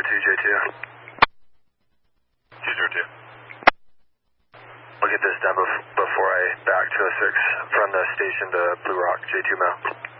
J2. 202. I'll get this done before I back to 06 from the station to Blue Rock, J2 Mel.